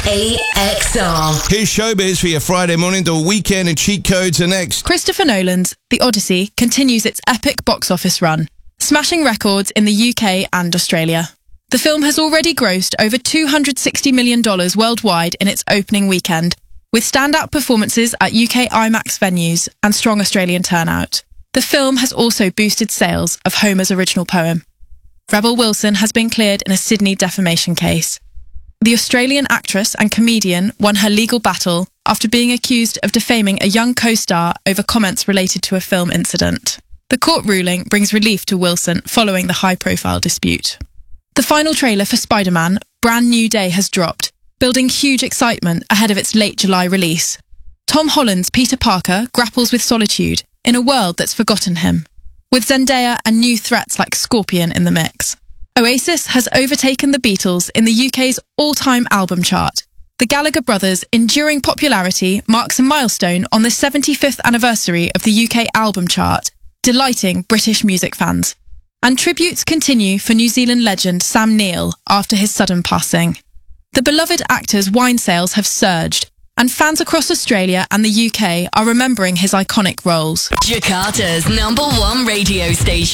AXR. Here's Showbiz for your Friday morning. The Weekend and Cheat Codes are next. Christopher Nolan's The Odyssey continues its epic box office run, smashing records in the UK and Australia. The film has already grossed over $260 million worldwide in its opening weekend, with standout performances at UK IMAX venues and strong Australian turnout. The film has also boosted sales of Homer's original poem. Rebel Wilson has been cleared in a Sydney defamation case. The Australian actress and comedian won her legal battle after being accused of defaming a young co-star over comments related to a film incident. The court ruling brings relief to Wilson following the high-profile dispute. The final trailer for Spider-Man, Brand New Day, has dropped, building huge excitement ahead of its late July release. Tom Holland's Peter Parker grapples with solitude in a world that's forgotten him, with Zendaya and new threats like Scorpion in the mix. Oasis has overtaken the Beatles in the UK's all-time album chart. The Gallagher brothers' enduring popularity marks a milestone on the 75th anniversary of the UK album chart, delighting British music fans. And tributes continue for New Zealand legend Sam Neill after his sudden passing. The beloved actor's wine sales have surged, and fans across Australia and the UK are remembering his iconic roles. Jakarta's #1 radio station.